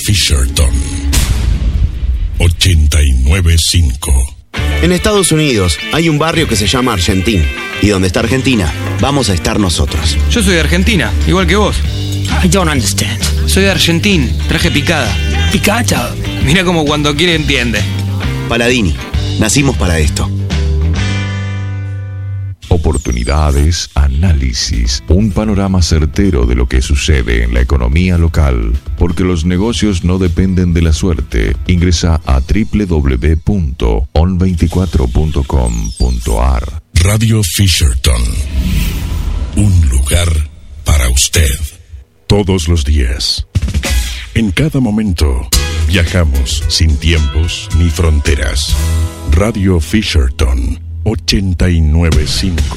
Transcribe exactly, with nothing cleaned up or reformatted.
Fisherton ochenta y nueve punto cinco. En Estados Unidos hay un barrio que se llama Argentina. Y donde está Argentina, vamos a estar nosotros. Yo soy de Argentina, igual que vos. I don't understand. Soy de Argentina, traje picada. Picata. Mira como cuando quiere entiende. Paladini, nacimos para esto. Oportunidades, análisis, un panorama certero de lo que sucede en la economía local, porque los negocios no dependen de la suerte. Ingresa a doble u doble u doble u punto on veinticuatro punto com punto a r. Radio Fisherton, un lugar para usted. Todos los días, en cada momento, viajamos sin tiempos ni fronteras. Radio Fisherton ochenta y nueve punto cinco.